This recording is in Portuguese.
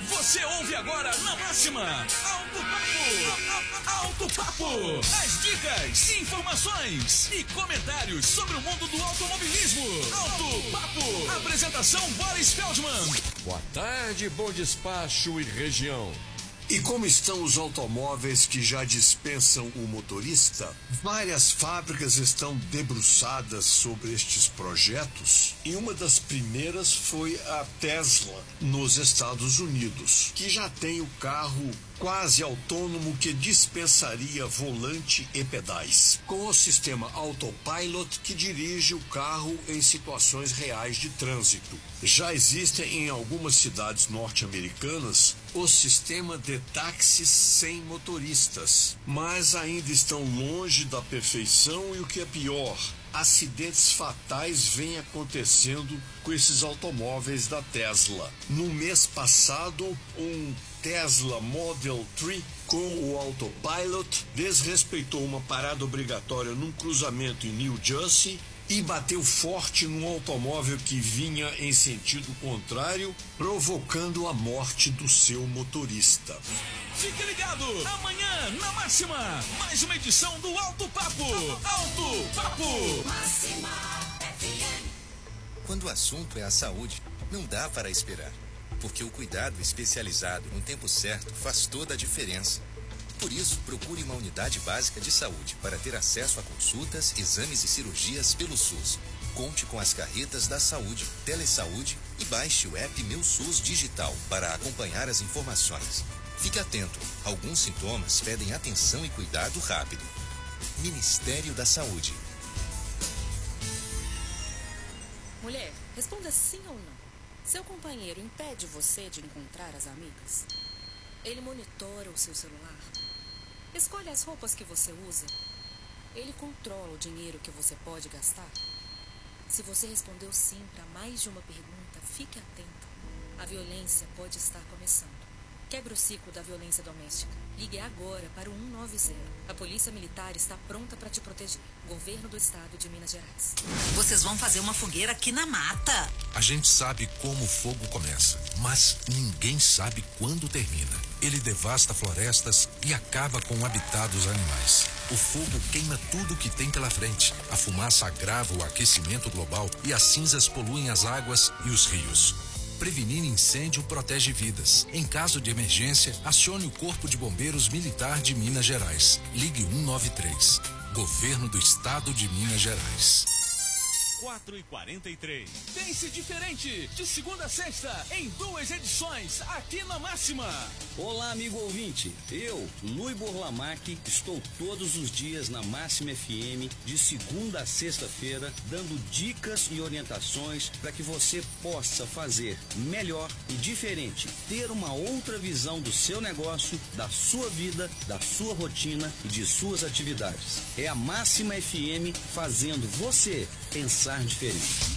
Você ouve agora na Máxima Alto Papo. As dicas, informações e comentários sobre o mundo do automobilismo. Alto Papo. Apresentação Boris Feldman. Boa tarde, Bom Despacho e região. E como estão os automóveis que já dispensam o motorista? Várias fábricas estão debruçadas sobre estes projetos e uma das primeiras foi a Tesla, nos Estados Unidos, que já tem o carro quase autônomo que dispensaria volante e pedais, com o sistema Autopilot que dirige o carro em situações reais de trânsito. Já existem em algumas cidades norte-americanas o sistema de táxis sem motoristas, mas ainda estão longe da perfeição e o que é pior, acidentes fatais vêm acontecendo com esses automóveis da Tesla. No mês passado, um Tesla Model 3 com o Autopilot desrespeitou uma parada obrigatória num cruzamento em New Jersey e bateu forte num automóvel que vinha em sentido contrário, provocando a morte do seu motorista. Fique ligado, amanhã na Máxima, mais uma edição do Alto Papo. Alto Papo. Máxima FM. Quando o assunto é a saúde, não dá para esperar, porque o cuidado especializado no tempo certo faz toda a diferença. Por isso, procure uma unidade básica de saúde para ter acesso a consultas, exames e cirurgias pelo SUS. Conte com as carretas da saúde, Telesaúde e baixe o app Meu SUS Digital para acompanhar as informações. Fique atento, alguns sintomas pedem atenção e cuidado rápido. Ministério da Saúde. Mulher, responda sim ou não. Seu companheiro impede você de encontrar as amigas? Ele monitora o seu celular? Escolhe as roupas que você usa? Ele controla o dinheiro que você pode gastar? Se você respondeu sim para mais de uma pergunta, fique atento. A violência pode estar começando. Quebre o ciclo da violência doméstica. Ligue agora para o 190. A Polícia Militar está pronta para te proteger. Governo do Estado de Minas Gerais. Vocês vão fazer uma fogueira aqui na mata. A gente sabe como o fogo começa, mas ninguém sabe quando termina. Ele devasta florestas e acaba com o habitat dos animais. O fogo queima tudo que tem pela frente. A fumaça agrava o aquecimento global e as cinzas poluem as águas e os rios. Prevenir incêndio protege vidas. Em caso de emergência, acione o Corpo de Bombeiros Militar de Minas Gerais. Ligue 193. Governo do Estado de Minas Gerais. 4h43. Pense diferente, de segunda a sexta, em 2 edições, aqui na Máxima. Olá, amigo ouvinte. Eu, Luiz Borlamac, estou todos os dias na Máxima FM, de segunda a sexta-feira, dando dicas e orientações para que você possa fazer melhor e diferente, ter uma outra visão do seu negócio, da sua vida, da sua rotina e de suas atividades. É a Máxima FM fazendo você pensar diferente.